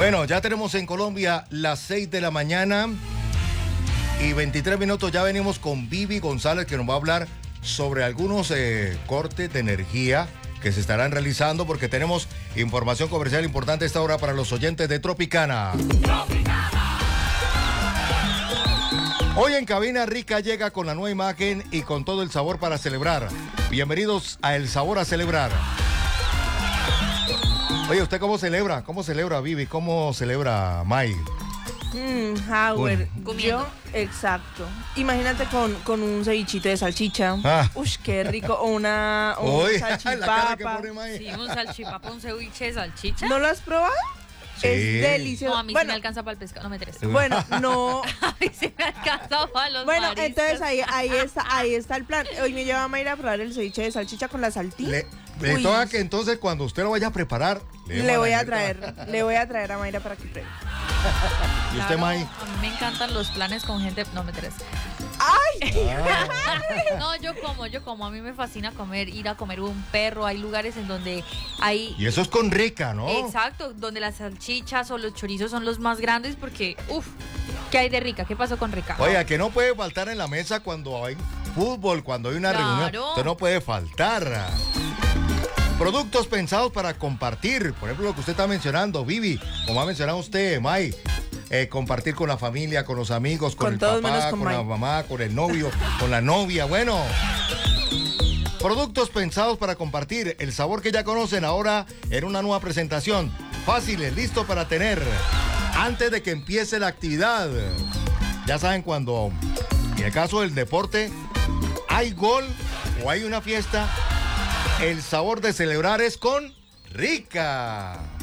Bueno, ya tenemos en Colombia las 6 de la mañana y 23 minutos. Ya venimos con Vivi González, que nos va a hablar sobre algunos cortes de energía que se estarán realizando, porque tenemos información comercial importante a esta hora para los oyentes de Tropicana. Hoy en cabina, Rica llega con la nueva imagen y con todo el sabor para celebrar. Bienvenidos a El Sabor a Celebrar. Oye, ¿usted cómo celebra? ¿Cómo celebra, Vivi? ¿Cómo celebra, May? Howard, Comiendo. exacto. Imagínate con un cevichito de salchicha. Uy, qué rico. O un Uy, la cara que salchipapa. pone May. Sí, un salchipapa, un ceviche de salchicha. ¿No lo has probado? Sí. Es delicioso. No, a mí sí me alcanza para el pescado, no me interesa. Bueno, no. A mí sí me alcanza para los Bueno, mariscos. entonces ahí está el plan. Hoy me lleva a ir a probar el ceviche de salchicha con la saltita. Le toca que entonces cuando usted lo vaya a preparar, Le voy a traer a Mayra para que pruebe. ¿Y usted, Claro, May? a mí me encantan los planes con gente, no me interesa. ¡Ay! No, yo como, a mí me fascina comer, ir a comer un perro, hay lugares en donde hay... Y eso es con Rica, ¿no? Exacto, donde las salchichas o los chorizos son los más grandes porque, ¿qué hay de Rica? ¿Qué pasó con Rica? Oiga, que no puede faltar en la mesa cuando hay fútbol, cuando hay una reunión. Usted no puede faltar. Productos pensados para compartir. Por ejemplo, lo que usted está mencionando, Vivi, como ha mencionado usted, May. Compartir con la familia, con los amigos, con el todos papá, menos con con la May. mamá, con el novio, con la novia. Bueno, productos pensados para compartir. El sabor que ya conocen ahora en una nueva presentación. Fáciles, listo para tener antes de que empiece la actividad. Ya saben, cuando, en el caso del deporte, hay gol o hay una fiesta, el sabor de celebrar es con Rica.